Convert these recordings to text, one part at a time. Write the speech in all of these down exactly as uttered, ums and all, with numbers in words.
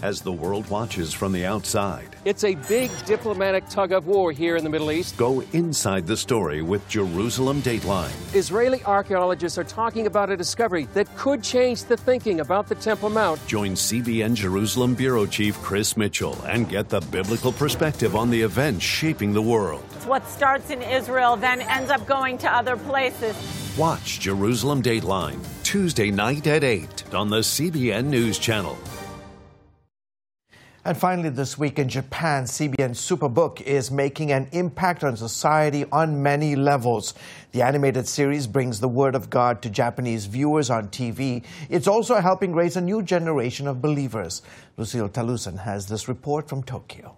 as the world watches from the outside. It's a big diplomatic tug of war here in the Middle East. Go inside the story with Jerusalem Dateline. Israeli archaeologists are talking about a discovery that could change the thinking about the Temple Mount. Join C B N Jerusalem Bureau Chief Chris Mitchell and get the biblical perspective on the events shaping the world. What starts in Israel then ends up going to other places. Watch Jerusalem Dateline Tuesday night at eight on the C B N News Channel. And finally this week in Japan, C B N Superbook is making an impact on society on many levels. The animated series brings the Word of God to Japanese viewers on T V. It's also helping raise a new generation of believers. Lucille Talusan has this report from Tokyo.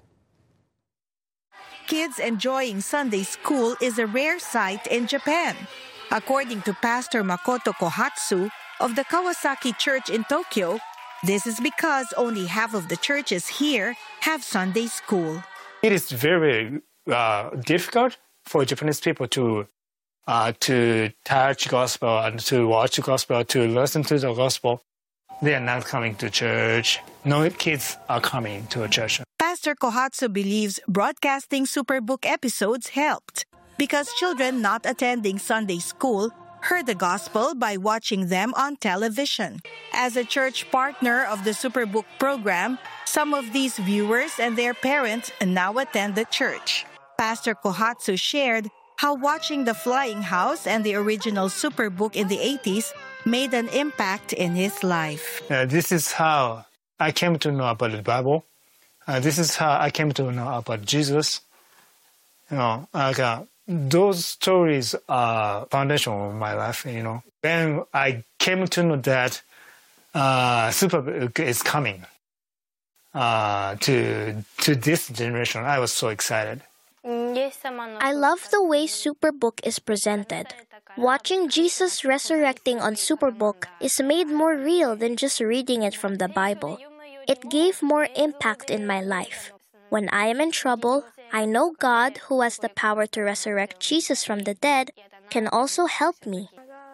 Kids enjoying Sunday school is a rare sight in Japan. According to Pastor Makoto Kohatsu of the Kawasaki Church in Tokyo, this is because only half of the churches here have Sunday school. It is very uh, difficult for Japanese people to uh, to touch gospel and to watch the gospel, to listen to the gospel. They are not coming to church. No kids are coming to a church. Pastor Kohatsu believes broadcasting Superbook episodes helped because children not attending Sunday school heard the gospel by watching them on television. As a church partner of the Superbook program, some of these viewers and their parents now attend the church. Pastor Kohatsu shared how watching The Flying House and the original Superbook in the eighties made an impact in his life. Uh, this is how I came to know about the Bible. Uh, this is how I came to know about Jesus. You know, like, uh, those stories are foundation of my life, you know. When I came to know that uh, Superbook is coming uh, to to this generation, I was so excited. I love the way Superbook is presented. Watching Jesus resurrecting on Superbook is made more real than just reading it from the Bible. It gave more impact in my life. When I am in trouble, I know God, who has the power to resurrect Jesus from the dead, can also help me.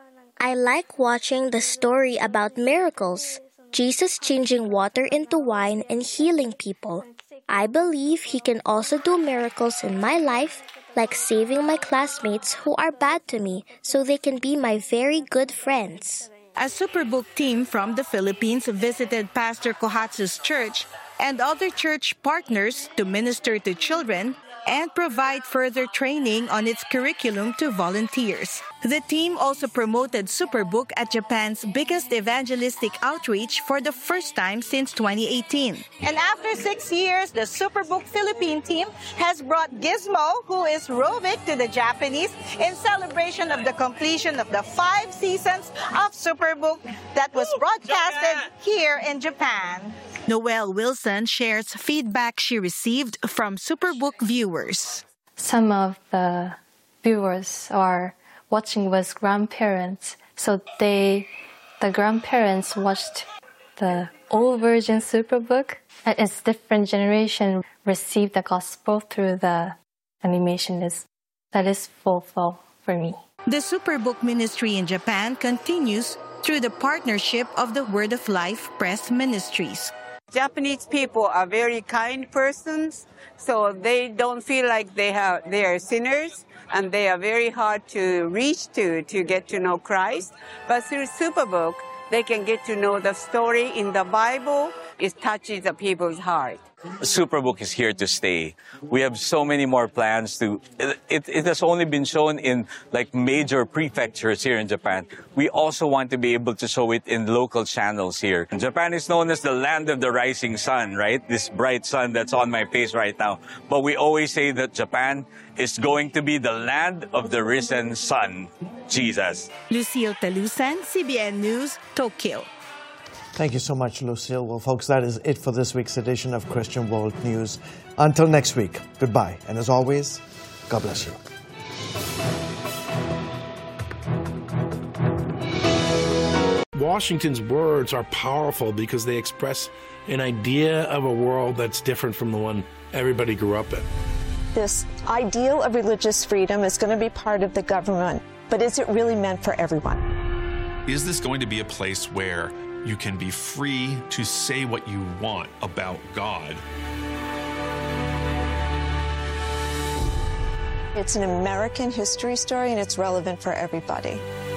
I like watching the story about miracles, Jesus changing water into wine and healing people. I believe He can also do miracles in my life, like saving my classmates who are bad to me so they can be my very good friends. A Superbook team from the Philippines visited Pastor Kohatsu's church and other church partners to minister to children and provide further training on its curriculum to volunteers. The team also promoted Superbook at Japan's biggest evangelistic outreach for the first time since twenty eighteen. And after six years, the Superbook Philippine team has brought Gizmo, who is Rovic, to the Japanese in celebration of the completion of the five seasons of Superbook that was broadcasted here in Japan. Noelle Wilson shares feedback she received from Superbook viewers. Some of the viewers are watching with grandparents, so they, the grandparents watched the old version Superbook. It's different generation receive the gospel through the animation. Is that is fulfilled for me. The Superbook ministry in Japan continues through the partnership of the Word of Life Press Ministries. Japanese people are very kind persons, so they don't feel like they have they are sinners, and they are very hard to reach to to get to know Christ. But through Superbook, they can get to know the story in the Bible. It touches the people's heart. Superbook is here to stay. We have so many more plans to, it, it has only been shown in like major prefectures here in Japan. We also want to be able to show it in local channels here. Japan is known as the land of the rising sun, right? This bright sun that's on my face right now. But we always say that Japan is going to be the land of the risen sun, Jesus. Lucille Talusan, C B N News, Tokyo. Thank you so much, Lucille. Well, folks, that is it for this week's edition of Christian World News. Until next week, goodbye. And as always, God bless you. Washington's words are powerful because they express an idea of a world that's different from the one everybody grew up in. This ideal of religious freedom is going to be part of the government, but is it really meant for everyone? Is this going to be a place where You can be free to say what you want about God. It's an American history story, and it's relevant for everybody.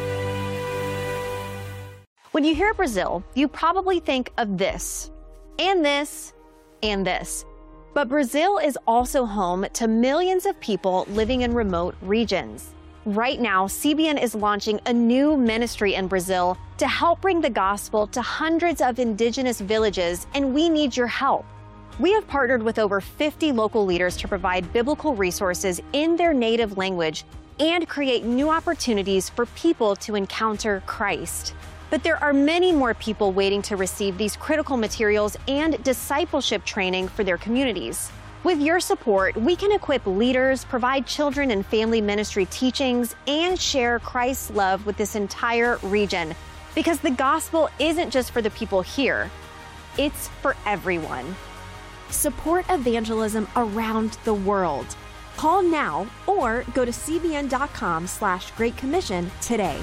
When you hear Brazil, you probably think of this, and this, and this. But Brazil is also home to millions of people living in remote regions. Right now, C B N is launching a new ministry in Brazil to help bring the gospel to hundreds of indigenous villages, and we need your help. We have partnered with over fifty local leaders to provide biblical resources in their native language and create new opportunities for people to encounter Christ. But there are many more people waiting to receive these critical materials and discipleship training for their communities. With your support, we can equip leaders, provide children and family ministry teachings, and share Christ's love with this entire region. Because the gospel isn't just for the people here, it's for everyone. Support evangelism around the world. Call now or go to cbn.com slash Great Commission today.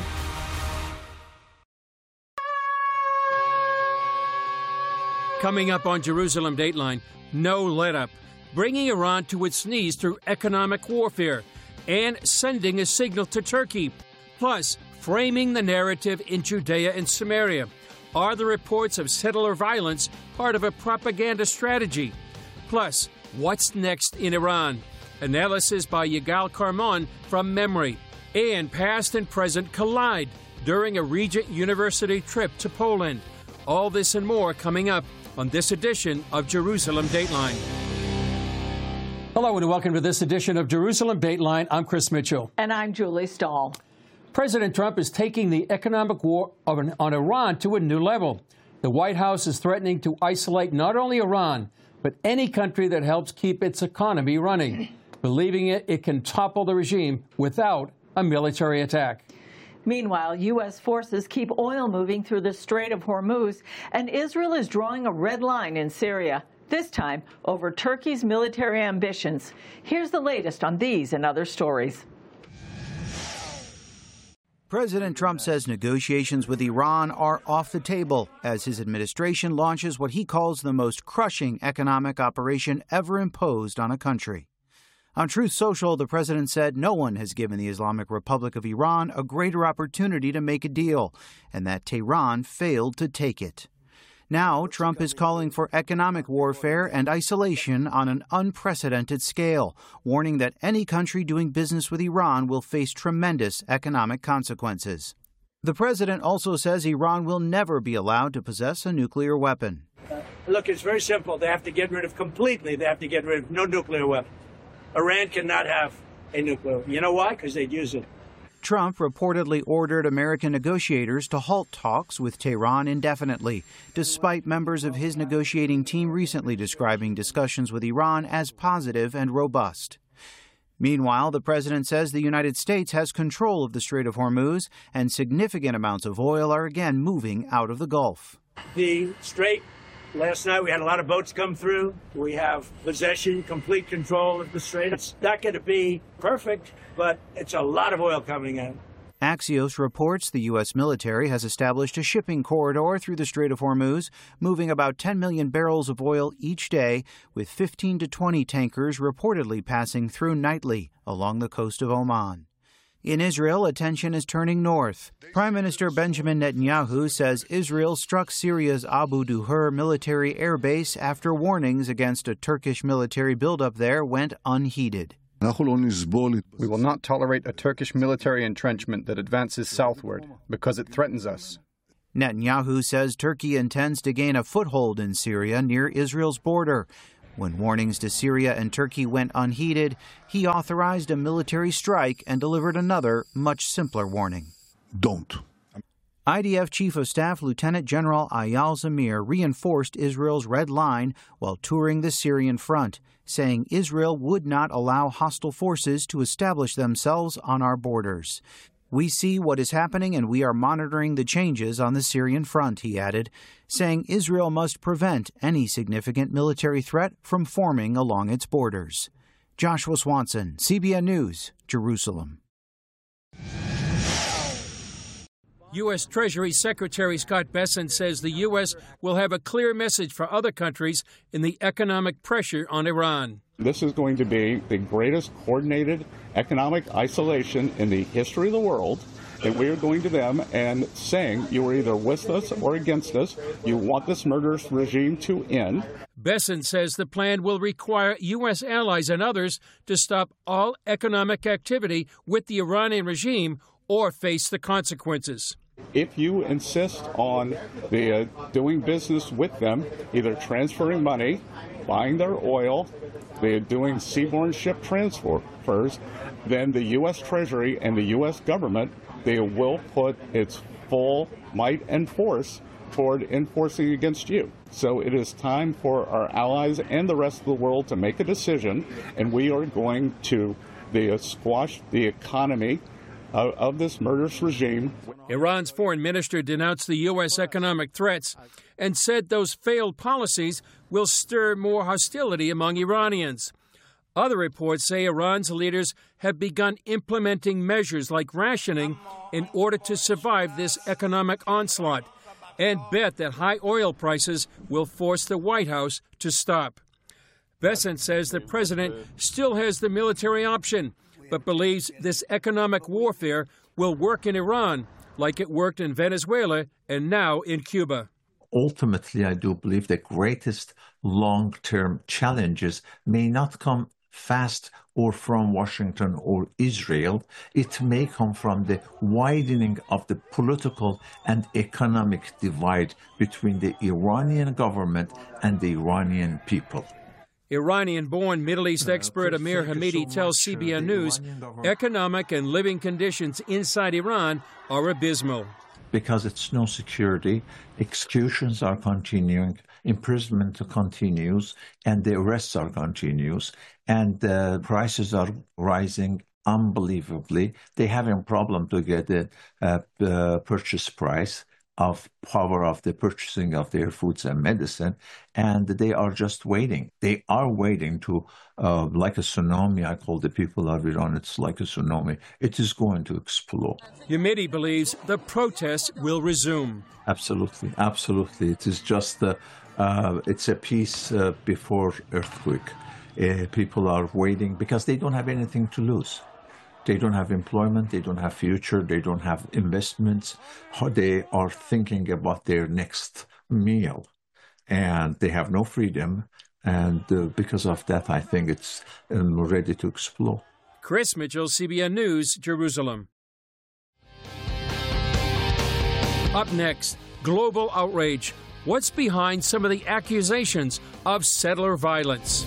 Coming up on Jerusalem Dateline, no let-up, bringing Iran to its knees through economic warfare, and sending a signal to Turkey. Plus, framing the narrative in Judea and Samaria. Are the reports of settler violence part of a propaganda strategy? Plus, what's next in Iran? Analysis by Yigal Karman from Memory. And past and present collide during a Regent University trip to Poland. All this and more coming up on this edition of Jerusalem Dateline. Hello and welcome to this edition of Jerusalem Dateline. I'm Chris Mitchell. And I'm Julie Stahl. President Trump is taking the economic war on Iran to a new level. The White House is threatening to isolate not only Iran, but any country that helps keep its economy running, believing it, it can topple the regime without a military attack. Meanwhile, U S forces keep oil moving through the Strait of Hormuz, and Israel is drawing a red line in Syria, this time over Turkey's military ambitions. Here's the latest on these and other stories. President Trump says negotiations with Iran are off the table as his administration launches what he calls the most crushing economic operation ever imposed on a country. On Truth Social, the president said no one has given the Islamic Republic of Iran a greater opportunity to make a deal, and that Tehran failed to take it. Now, Trump is calling for economic warfare and isolation on an unprecedented scale, warning that any country doing business with Iran will face tremendous economic consequences. The president also says Iran will never be allowed to possess a nuclear weapon. Look, it's very simple. They have to get rid of completely, they have to get rid of no nuclear weapon. Iran cannot have a nuclear. You know why? Because they'd use it. Trump reportedly ordered American negotiators to halt talks with Tehran indefinitely, despite members of his negotiating team recently describing discussions with Iran as positive and robust. Meanwhile, the president says the United States has control of the Strait of Hormuz, and significant amounts of oil are again moving out of the Gulf. The Strait, last night we had a lot of boats come through. We have possession, complete control of the Strait. It's not going to be perfect, but it's a lot of oil coming in. Axios reports the U S military has established a shipping corridor through the Strait of Hormuz, moving about ten million barrels of oil each day, with fifteen to twenty tankers reportedly passing through nightly along the coast of Oman. In Israel, attention is turning north. Prime Minister Benjamin Netanyahu says Israel struck Syria's Abu Duhur military air base after warnings against a Turkish military buildup there went unheeded. We will not tolerate a Turkish military entrenchment that advances southward because it threatens us. Netanyahu says Turkey intends to gain a foothold in Syria near Israel's border. When warnings to Syria and Turkey went unheeded, he authorized a military strike and delivered another, much simpler warning. Don't. I D F Chief of Staff Lieutenant General Eyal Zamir reinforced Israel's red line while touring the Syrian front, saying Israel would not allow hostile forces to establish themselves on our borders. We see what is happening and we are monitoring the changes on the Syrian front, he added, saying Israel must prevent any significant military threat from forming along its borders. Joshua Swanson, C B N News, Jerusalem. U S. Treasury Secretary Scott Bessent says the U S will have a clear message for other countries in the economic pressure on Iran. This is going to be the greatest coordinated economic isolation in the history of the world. And we are going to them and saying, you are either with us or against us. You want this murderous regime to end. Bessent says the plan will require U S allies and others to stop all economic activity with the Iranian regime or face the consequences. If you insist on the, uh, doing business with them, either transferring money, buying their oil, they're doing seaborne ship transfers, then the U S. Treasury and the U S government, they will put its full might and force toward enforcing against you. So it is time for our allies and the rest of the world to make a decision, and we are going to the, uh, squash the economy of, of this murderous regime. Iran's foreign minister denounced the U S economic threats and said those failed policies will stir more hostility among Iranians. Other reports say Iran's leaders have begun implementing measures like rationing in order to survive this economic onslaught, and bet that high oil prices will force the White House to stop. Bessent says the president still has the military option, but believes this economic warfare will work in Iran like it worked in Venezuela and now in Cuba. Ultimately, I do believe the greatest long-term challenges may not come fast or from Washington or Israel. It may come from the widening of the political and economic divide between the Iranian government and the Iranian people. Iranian-born Middle East expert Amir Hamidi tells C B N News economic and living conditions inside Iran are abysmal. Because it's no security, executions are continuing, imprisonment continues, and the arrests are continuous, and the prices are rising unbelievably. They have a problem to get the uh, uh, purchase price of power of the purchasing of their foods and medicine, and they are just waiting. They are waiting to, uh, like a tsunami, I call the people of Iran, it's like a tsunami. It is going to explode. Hamidi believes the protests will resume. Absolutely, absolutely. It is just, uh, uh, it's a peace uh, before earthquake. Uh, people are waiting because they don't have anything to lose. They don't have employment, they don't have future, they don't have investments. They are thinking about their next meal, and they have no freedom. And uh, because of that, I think it's um, ready to explode. Chris Mitchell, C B N News, Jerusalem. Up next, global outrage. What's behind some of the accusations of settler violence?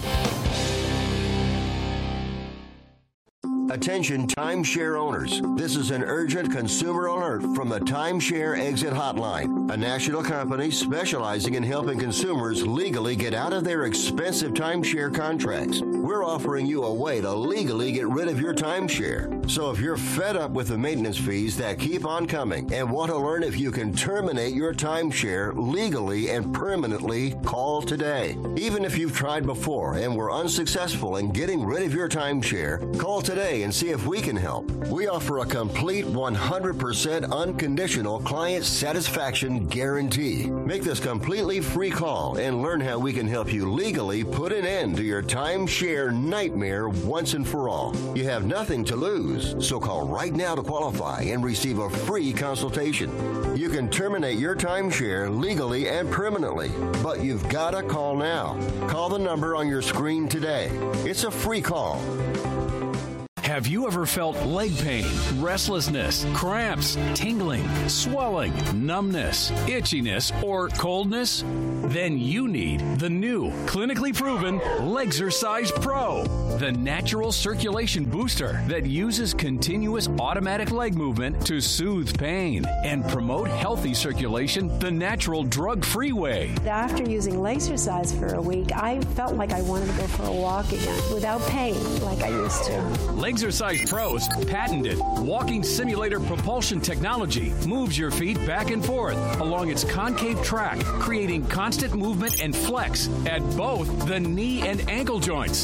Attention timeshare owners. This is an urgent consumer alert from the Timeshare Exit Hotline, a national company specializing in helping consumers legally get out of their expensive timeshare contracts. We're offering you a way to legally get rid of your timeshare. So if you're fed up with the maintenance fees that keep on coming and want to learn if you can terminate your timeshare legally and permanently, call today. Even if you've tried before and were unsuccessful in getting rid of your timeshare, call today and see if we can help. We offer a complete one hundred percent unconditional client satisfaction guarantee. Make this completely free call and learn how we can help you legally put an end to your timeshare nightmare once and for all. You have nothing to lose, so call right now to qualify and receive a free consultation. You can terminate your timeshare legally and permanently, but you've got to call now. Call the number on your screen today. It's a free call. Have you ever felt leg pain, restlessness, cramps, tingling, swelling, numbness, itchiness, or coldness? Then you need the new, clinically proven Legzercise Pro, the natural circulation booster that uses continuous automatic leg movement to soothe pain and promote healthy circulation the natural drug-free way. After using Legzercise for a week, I felt like I wanted to go for a walk again without pain like I used to. Legzercise Pro's patented walking simulator propulsion technology moves your feet back and forth along its concave track, creating constant movement and flex at both the knee and ankle joints.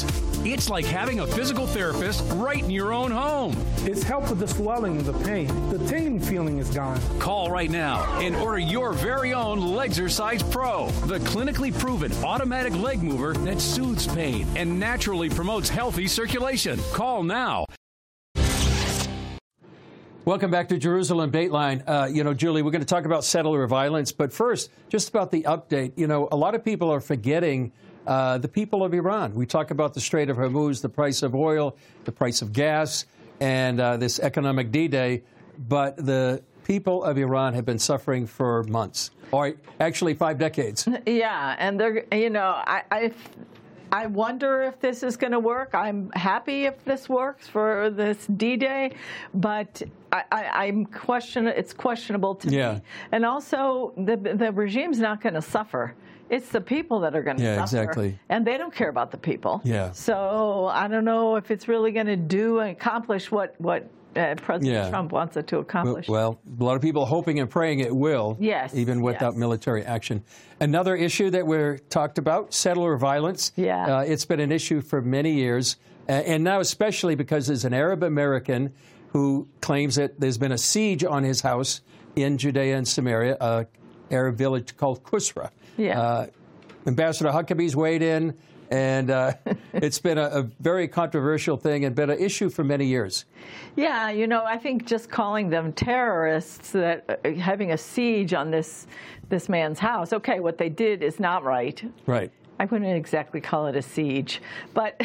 It's like having a physical therapist right in your own home. It's helped with the swelling and the pain. The tingling feeling is gone. Call right now and order your very own Legzercise Pro, the clinically proven automatic leg mover that soothes pain and naturally promotes healthy circulation. Call now. Welcome back to Jerusalem Dateline. Uh, you know, Julie, we're going to talk about settler violence, but first, just about the update. You know, a lot of people are forgetting uh, the people of Iran. We talk about the Strait of Hormuz, the price of oil, the price of gas, and uh, this economic D-Day, but the people of Iran have been suffering for months, or actually five decades. Yeah, and they're, you know, I... I I wonder if this is going to work. I'm happy if this works for this D-Day, but I, I, I'm question. It's questionable to yeah. me. And also, the the regime's not going to suffer. It's the people that are going to yeah, suffer. Exactly. And they don't care about the people. Yeah. So I don't know if it's really going to do and accomplish what what. Uh, President yeah. Trump wants it to accomplish. Well, a lot of people hoping and praying it will, yes, even without yes. military action. Another issue that we're talked about, settler violence. Yeah. Uh, it's been an issue for many years, uh, and now especially because there's an Arab American who claims that there's been a siege on his house in Judea and Samaria, an Arab village called Kusra. Yeah. Uh, Ambassador Huckabee's weighed in. And uh, it's been a, a very controversial thing and been an issue for many years. Yeah, you know, I think just calling them terrorists, that uh, having a siege on this this man's house, okay, what they did is not right. Right. I wouldn't exactly call it a siege, but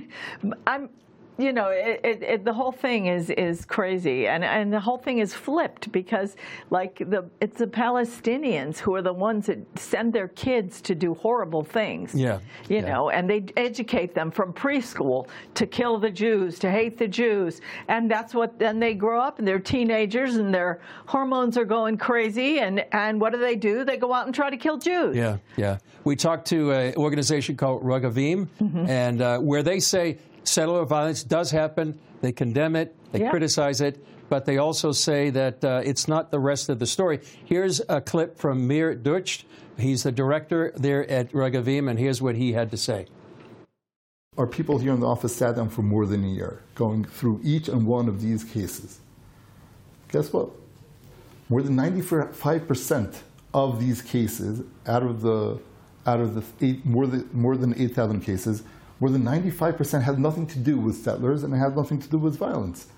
I'm. You know, it, it, it, the whole thing is is crazy, and and the whole thing is flipped because, like, the it's the Palestinians who are the ones that send their kids to do horrible things. Yeah, you yeah. know, and they educate them from preschool to kill the Jews, to hate the Jews, and that's what. Then they grow up and they're teenagers and their hormones are going crazy, and and what do they do? They go out and try to kill Jews. Yeah, yeah. We talked to an organization called Ragavim, mm-hmm. and uh, where they say settler violence does happen. They condemn it. They yeah. criticize it. But they also say that uh, it's not the rest of the story. Here's a clip from Mir Dutch. He's the director there at Ragavim, and here's what he had to say. Our people here in the office sat down for more than a year, going through each and one of these cases. Guess what? More than ninety-five percent of these cases, out of the out of the eight, more than more than eight thousand cases, more than ninety-five percent had nothing to do with settlers and it had nothing to do with violence.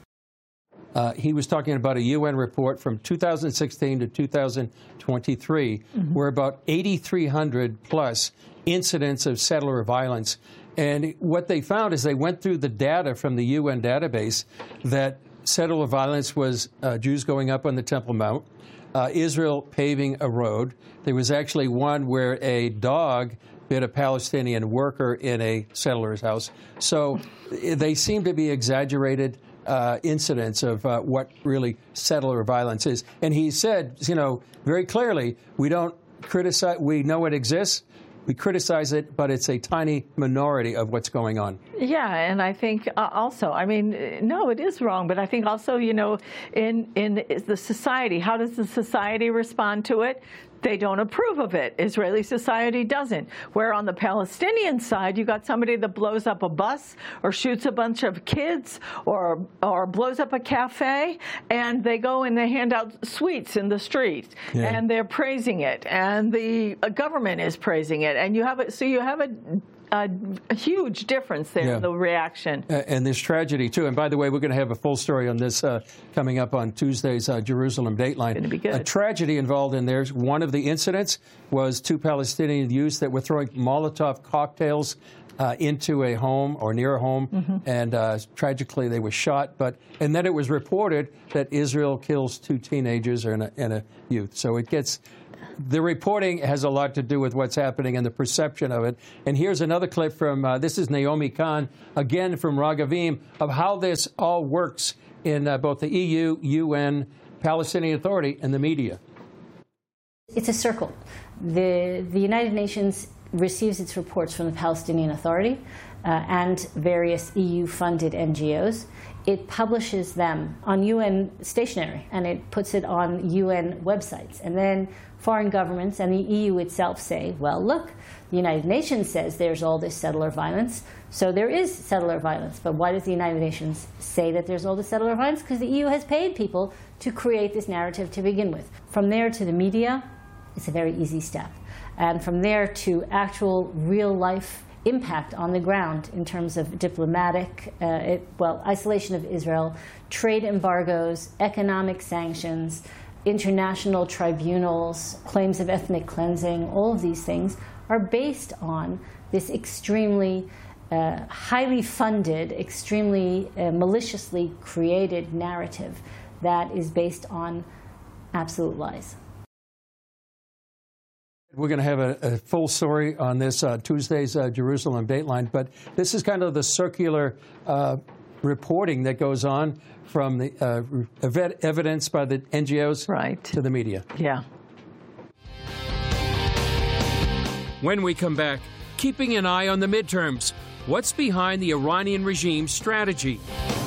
Uh, he was talking about a U N report from two thousand sixteen to two thousand twenty-three, mm-hmm. where about eighty-three hundred plus incidents of settler violence. And what they found is they went through the data from the U N database that settler violence was uh, Jews going up on the Temple Mount, uh, Israel paving a road. There was actually one where a dog bit a Palestinian worker in a settler's house. So they seem to be exaggerated uh, incidents of uh, what really settler violence is. And he said, you know, very clearly, we don't criticize, we know it exists, we criticize it, but it's a tiny minority of what's going on. Yeah, and I think uh, also, I mean, no, it is wrong, but I think also, you know, in, in the society, how does the society respond to it? They don't approve of it. Israeli society doesn't. Where on the Palestinian side, you got somebody that blows up a bus or shoots a bunch of kids or or blows up a cafe, and they go and they hand out sweets in the street, yeah. and they're praising it, and the government is praising it, and you have it. So you have a. A, a huge difference there, yeah. the reaction. Uh, and this tragedy, too. And by the way, we're going to have a full story on this uh, coming up on Tuesday's uh, Jerusalem Dateline. It's going to be good. A tragedy involved in there. One of the incidents was two Palestinian youths that were throwing Molotov cocktails uh, into a home or near a home, mm-hmm. and uh, tragically they were shot. But and then it was reported that Israel kills two teenagers and a, and a youth. So it gets... The reporting has a lot to do with what's happening and the perception of it. And here's another clip from, uh, this is Naomi Khan, again from Ragavim, of how this all works in uh, both the E U, U N, Palestinian Authority, and the media. It's a circle. The, the United Nations receives its reports from the Palestinian Authority uh, and various E U-funded N G Os. it publishes them on U N stationery, and it puts it on U N websites. And then foreign governments and the E U itself say, well, look, the United Nations says there's all this settler violence, so there is settler violence. But why does the United Nations say that there's all this settler violence? Because the E U has paid people to create this narrative to begin with. From there to the media, it's a very easy step. And from there to actual real-life impact on the ground in terms of diplomatic, uh, it, well, isolation of Israel, trade embargoes, economic sanctions, international tribunals, claims of ethnic cleansing, all of these things are based on this extremely uh, highly funded, extremely uh, maliciously created narrative that is based on absolute lies. We're going to have a, a full story on this uh, Tuesday's uh, Jerusalem Dateline, but this is kind of the circular uh, reporting that goes on from the uh, ev evidence by the N G Os right. to the media. Yeah. When we come back, keeping an eye on the midterms. What's behind the Iranian regime's strategy?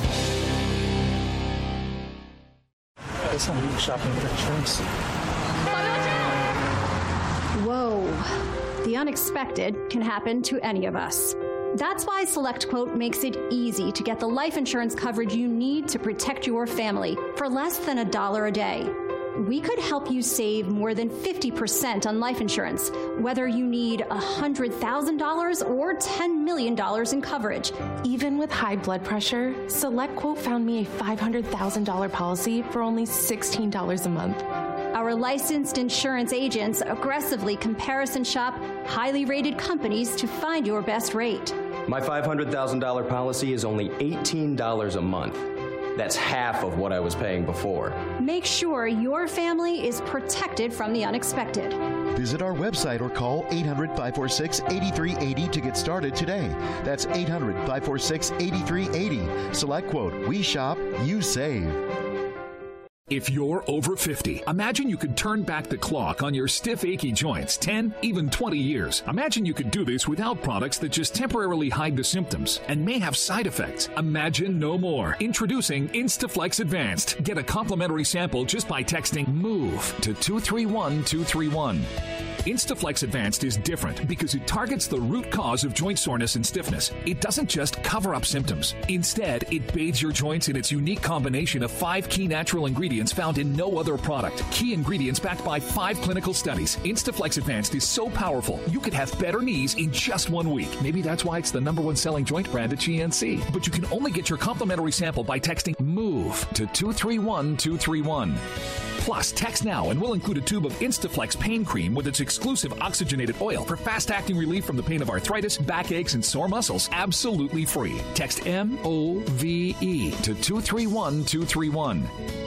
Whoa. The unexpected can happen to any of us. That's why SelectQuote makes it easy to get the life insurance coverage you need to protect your family for less than a dollar a day. We could help you save more than fifty percent on life insurance, whether you need one hundred thousand dollars or ten million dollars in coverage. Even with high blood pressure, SelectQuote found me a five hundred thousand dollar policy for only sixteen dollars a month. Our licensed insurance agents aggressively comparison shop highly rated companies to find your best rate. My five hundred thousand dollar policy is only eighteen dollars a month. That's half of what I was paying before. Make sure your family is protected from the unexpected. Visit our website or call eight hundred, five four six, eight three eight zero to get started today. That's eight hundred, five four six, eight three eight zero. SelectQuote. We shop, you save. If you're over fifty, imagine you could turn back the clock on your stiff, achy joints ten, even twenty years. Imagine you could do this without products that just temporarily hide the symptoms and may have side effects. Imagine no more. Introducing Instaflex Advanced. Get a complimentary sample just by texting MOVE to two three one two three one. Instaflex Advanced is different because it targets the root cause of joint soreness and stiffness. It doesn't just cover up symptoms. Instead, it bathes your joints in its unique combination of five key natural ingredients found in no other product. Key ingredients backed by five clinical studies. Instaflex Advanced is so powerful, you could have better knees in just one week. Maybe that's why it's the number one selling joint brand at G N C. But you can only get your complimentary sample by texting MOVE to two three one two three one. Plus, text now and we'll include a tube of Instaflex pain cream with its exclusive oxygenated oil for fast-acting relief from the pain of arthritis, backaches, and sore muscles. Absolutely free. Text M O V E to two three one two three one.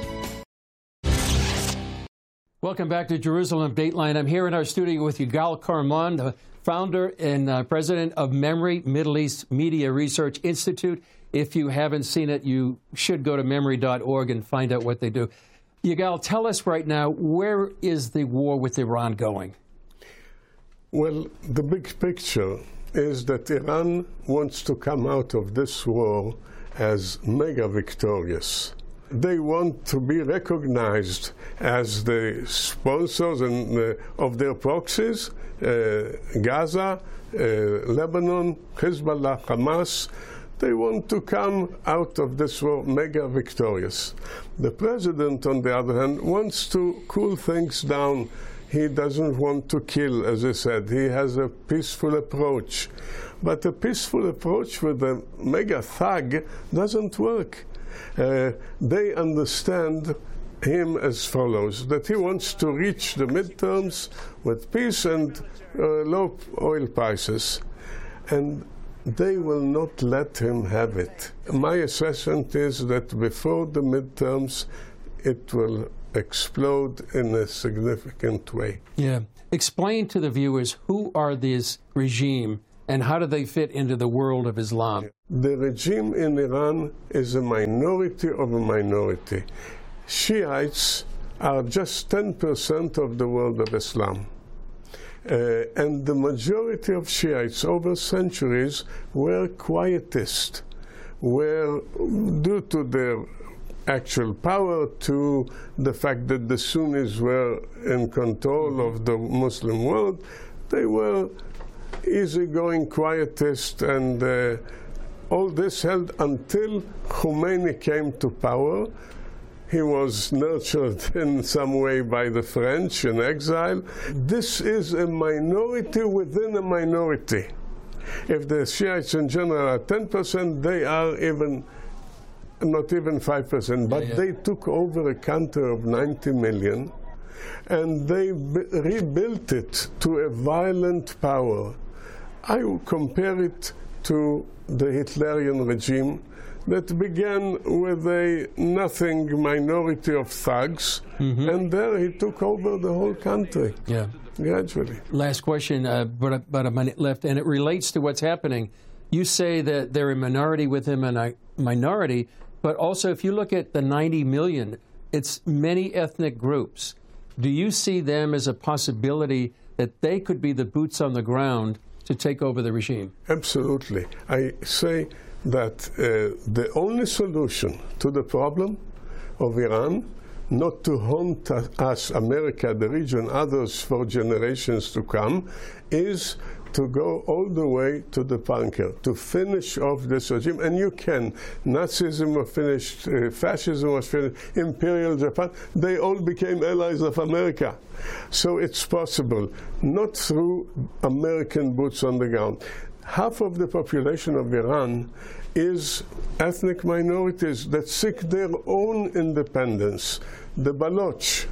Welcome back to Jerusalem Dateline. I'm here in our studio with Yigal Karman, the founder and uh, president of Memory Middle East Media Research Institute. If you haven't seen it, you should go to memory dot org and find out what they do. Yigal, tell us right now, where is the war with Iran going? Well, the big picture is that Iran wants to come out of this war as mega victorious. They want to be recognized as the sponsors and, uh, of their proxies, uh, Gaza, uh, Lebanon, Hezbollah, Hamas. They want to come out of this war mega victorious. The president, on the other hand, wants to cool things down. He doesn't want to kill, as I said. He has a peaceful approach. But a peaceful approach with a mega thug doesn't work. Uh, they understand him as follows, that he wants to reach the midterms with peace and uh, low oil prices. And they will not let him have it. My assessment is that before the midterms, it will explode in a significant way. Yeah. Explain to the viewers, who are this regime and how do they fit into the world of Islam? The regime in Iran is a minority of a minority. Shiites are just ten percent of the world of Islam. Uh, and the majority of Shiites over centuries were quietist. were due to their actual power, to the fact that the Sunnis were in control of the Muslim world. They were easygoing, quietist, and uh, all this held until Khomeini came to power. He was nurtured in some way by the French in exile. This is a minority within a minority. If the Shiites in general are ten percent, they are even not even five percent, but yeah, yeah. they took over a country of ninety million, and they rebuilt it to a violent power. I would compare it to the Hitlerian regime that began with a nothing minority of thugs, mm-hmm. and there he took over the whole country. Yeah. Gradually. Last question, uh, but about a minute left, and it relates to what's happening. You say that they're a minority within a minority, but also if you look at the ninety million, it's many ethnic groups. Do you see them as a possibility that they could be the boots on the ground to take over the regime? Absolutely. I say that uh, the only solution to the problem of Iran, not to haunt us, America, the region, others for generations to come, is to go all the way to the bunker, to finish off this regime. And you can. Nazism was finished, uh, fascism was finished, Imperial Japan, they all became allies of America. So it's possible, not through American boots on the ground. Half of the population of Iran is ethnic minorities that seek their own independence. The Baloch,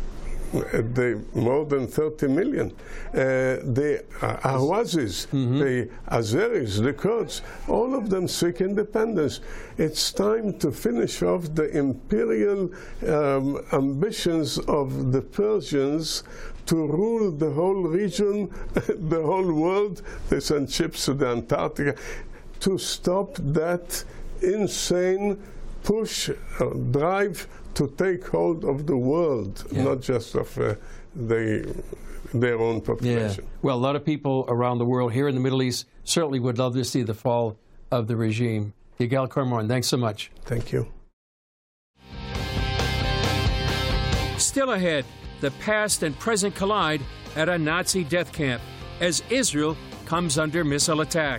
they more than thirty million. Uh, the uh, Ahwazis, mm-hmm. the Azeris, the Kurds, all of them seek independence. It's time to finish off the imperial um, ambitions of the Persians to rule the whole region, the whole world. They send ships to the Antarctica. To stop that insane push, uh, drive to take hold of the world, yeah. not just of uh, the, their own population. Yeah. Well, a lot of people around the world here in the Middle East certainly would love to see the fall of the regime. Yigal Karmoran, thanks so much. Thank you. Still ahead, the past and present collide at a Nazi death camp as Israel comes under missile attack.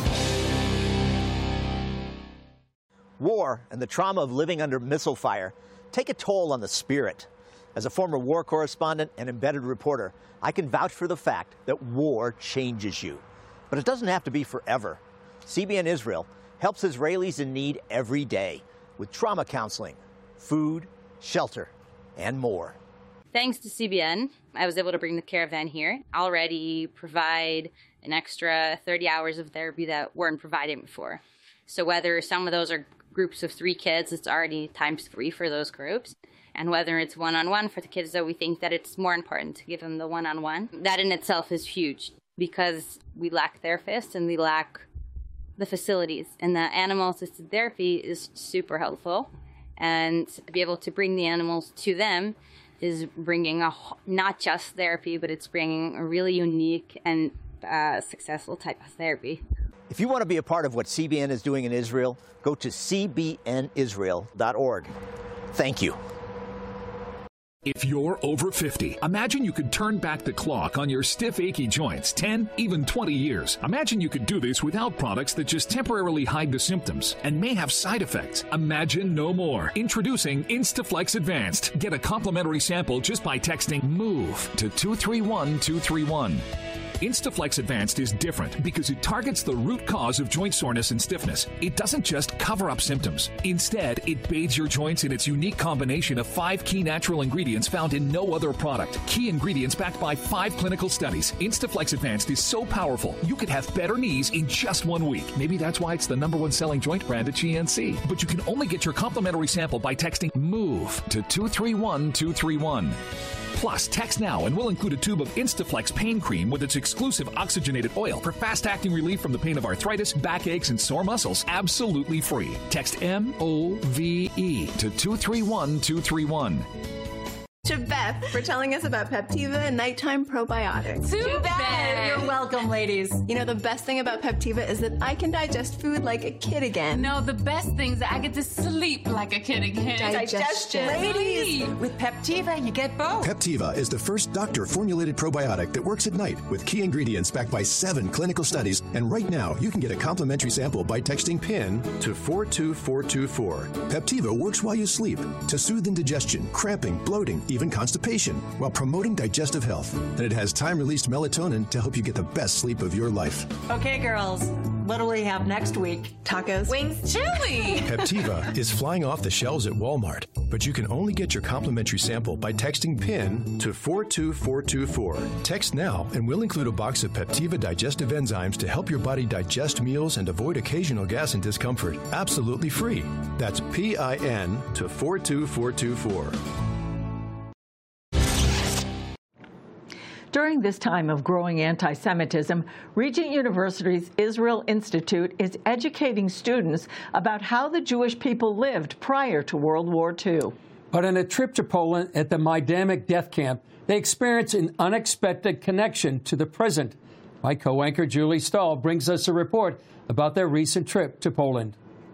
War and the trauma of living under missile fire take a toll on the spirit. As a former war correspondent and embedded reporter, I can vouch for the fact that war changes you. But it doesn't have to be forever. C B N Israel helps Israelis in need every day with trauma counseling, food, shelter, and more. Thanks to C B N, I was able to bring the caravan here, already provide an extra thirty hours of therapy that weren't provided before. So whether some of those are groups of three kids, it's already times three for those groups. And whether it's one-on-one for the kids, though, we think that it's more important to give them the one-on-one. That in itself is huge because we lack therapists and we lack the facilities. And the animal-assisted therapy is super helpful. And to be able to bring the animals to them is bringing a not just therapy, but it's bringing a really unique and uh, successful type of therapy. If you want to be a part of what C B N is doing in Israel, go to c b n israel dot org. Thank you. If you're over fifty, imagine you could turn back the clock on your stiff, achy joints ten, even twenty years. Imagine you could do this without products that just temporarily hide the symptoms and may have side effects. Imagine no more. Introducing Instaflex Advanced. Get a complimentary sample just by texting MOVE to two three one two three one. Instaflex Advanced is different because it targets the root cause of joint soreness and stiffness. It doesn't just cover up symptoms. Instead, it bathes your joints in its unique combination of five key natural ingredients found in no other product. Key ingredients backed by five clinical studies. Instaflex Advanced is so powerful, you could have better knees in just one week. Maybe that's why it's the number one selling joint brand at G N C. But you can only get your complimentary sample by texting MOVE to two three one two three one. Plus, text now and we'll include a tube of Instaflex pain cream with its exclusive oxygenated oil for fast-acting relief from the pain of arthritis, backaches, and sore muscles. Absolutely free. Text M O V E to two three one two three one. To best. Beth for telling us about Peptiva and nighttime probiotics. Too bad. You're welcome, ladies. You know, the best thing about Peptiva is that I can digest food like a kid again. No, the best thing is that I get to sleep like a kid again. Digestion. Ladies. With Peptiva, you get both. Peptiva is the first doctor-formulated probiotic that works at night with key ingredients backed by seven clinical studies. And right now, you can get a complimentary sample by texting PIN to four two four two four. Peptiva works while you sleep to soothe indigestion, cramping, bloating, even constipation, while promoting digestive health. And it has time-released melatonin to help you get the best sleep of your life. Okay, girls, what do we have next week? Tacos. Wings. Chili. Peptiva is flying off the shelves at Walmart, but you can only get your complimentary sample by texting PIN to four two four two four. Text now, and we'll include a box of Peptiva digestive enzymes to help your body digest meals and avoid occasional gas and discomfort. Absolutely free. That's P I N to four two four two four. During this time of growing anti-Semitism, Regent University's Israel Institute is educating students about how the Jewish people lived prior to World War Two. But on a trip to Poland at the Majdanek death camp, they experienced an unexpected connection to the present. My co-anchor Julie Stahl brings us a report about their recent trip to Poland.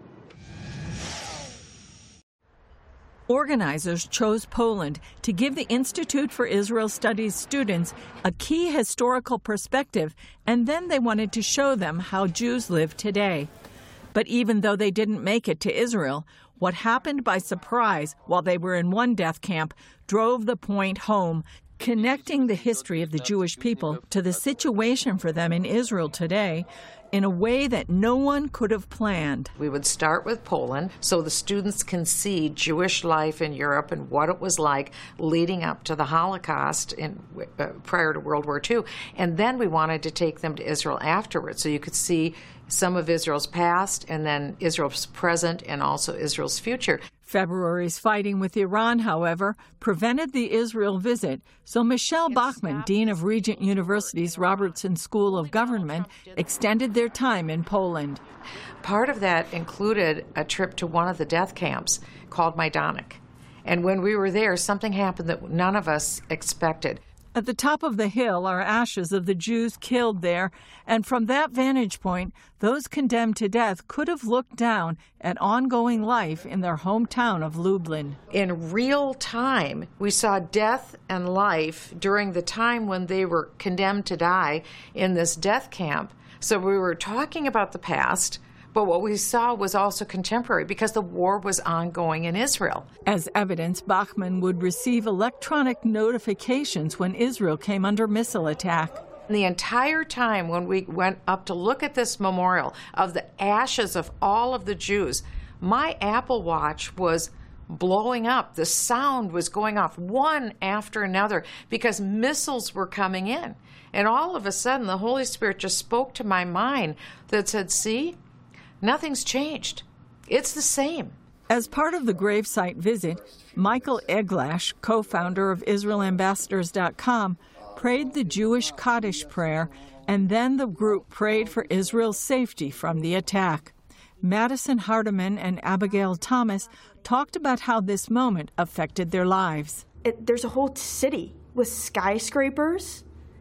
Organizers chose Poland to give the Institute for Israel Studies students a key historical perspective, and then they wanted to show them how Jews live today. But even though they didn't make it to Israel, what happened by surprise while they were in one death camp drove the point home, connecting the history of the Jewish people to the situation for them in Israel today in a way that no one could have planned. We would start with Poland so the students can see Jewish life in Europe and what it was like leading up to the Holocaust in, uh, prior to World War Two. And then we wanted to take them to Israel afterwards so you could see some of Israel's past and then Israel's present and also Israel's future. February's fighting with Iran, however, prevented the Israel visit, so Michelle Bachman, Dean of Regent University's Robertson School of Government, extended their time in Poland. Part of that included a trip to one of the death camps called Majdanek. And when we were there, something happened that none of us expected. At the top of the hill are ashes of the Jews killed there, and from that vantage point, those condemned to death could have looked down at ongoing life in their hometown of Lublin. In real time, we saw death and life during the time when they were condemned to die in this death camp. So we were talking about the past, but what we saw was also contemporary because the war was ongoing in Israel. As evidence, Bachman would receive electronic notifications when Israel came under missile attack. The entire time when we went up to look at this memorial of the ashes of all of the Jews, my Apple Watch was blowing up. The sound was going off one after another because missiles were coming in. And all of a sudden, the Holy Spirit just spoke to my mind that said, see, nothing's changed. It's the same. As part of the gravesite visit, Michael Eglash, co-founder of Israel Ambassadors dot com, prayed the Jewish Kaddish prayer, and then the group prayed for Israel's safety from the attack. Madison Hardiman and Abigail Thomas talked about how this moment affected their lives. It, there's a whole city with skyscrapers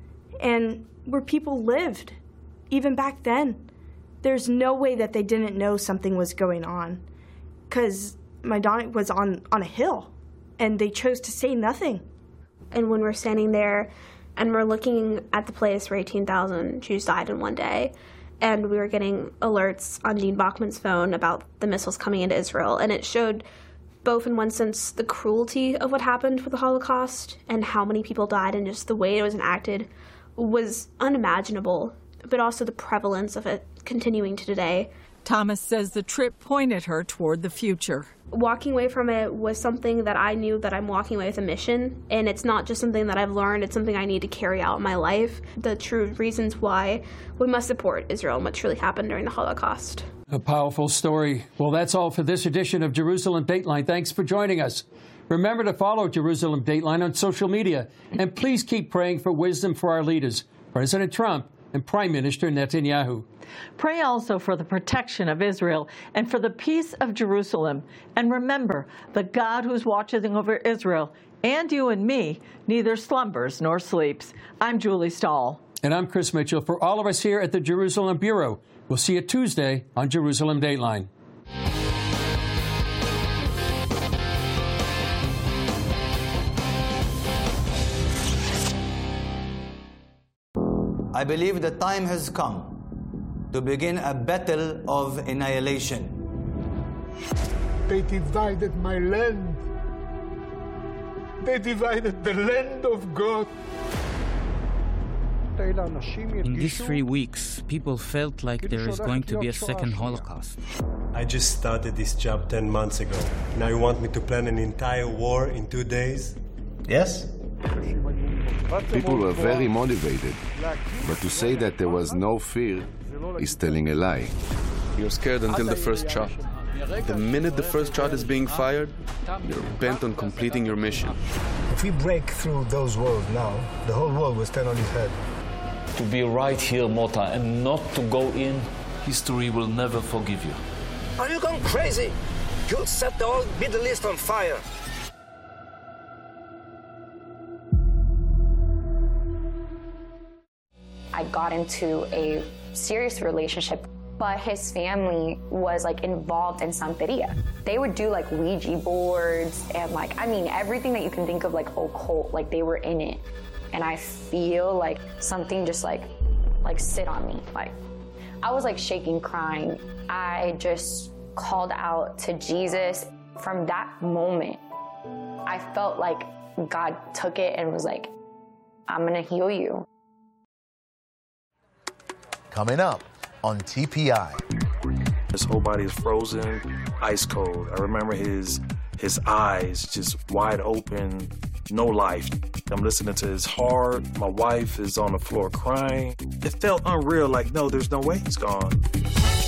and where people lived, even back then. There's no way that they didn't know something was going on, because Majdanek was on, on a hill, and they chose to say nothing. And when we're standing there and we're looking at the place where eighteen thousand Jews died in one day, and we were getting alerts on Dean Bachman's phone about the missiles coming into Israel, and it showed both, in one sense, the cruelty of what happened with the Holocaust and how many people died, and just the way it was enacted was unimaginable, but also the prevalence of it continuing to today. Thomas says the trip pointed her toward the future. Walking away from it was something that I knew that I'm walking away with a mission, and it's not just something that I've learned, it's something I need to carry out in my life. The true reasons why we must support Israel and what truly happened during the Holocaust. A powerful story. Well, that's all for this edition of Jerusalem Dateline. Thanks for joining us. Remember to follow Jerusalem Dateline on social media, and please keep praying for wisdom for our leaders, President Trump and Prime Minister Netanyahu. Pray also for the protection of Israel and for the peace of Jerusalem. And remember, the God who's watching over Israel And you and me, neither slumbers nor sleeps. I'm Julie Stahl. And I'm Chris Mitchell. For all of us here at the Jerusalem Bureau, we'll see you Tuesday on Jerusalem Dateline. I believe the time has come to begin a battle of annihilation. They divided my land. They divided the land of God. In these three weeks, people felt like there is going to be a second Holocaust. I just started this job ten months ago. Now you want me to plan an entire war in two days? Yes? People were very motivated, but to say that there was no fear is telling a lie. You're scared until the first shot. The minute the first shot is being fired, you're bent on completing your mission. If we break through those walls now, the whole world will stand on its head. To be right here, Mota, and not to go in, history will never forgive you. Are you going crazy? You'll set the whole Middle East on fire. I got into a serious relationship, but his family was like involved in Santeria. They would do like Ouija boards and like, I mean, everything that you can think of like occult, like they were in it. And I feel like something just like, like sit on me. Like I was like shaking, crying. I just called out to Jesus. From that moment, I felt like God took it and was like, I'm gonna heal you. Coming up on T P I. His whole body is frozen, ice cold. I remember his his eyes just wide open, no life. I'm listening to his heart. My wife is on the floor crying. It felt unreal, like, no, there's no way he's gone.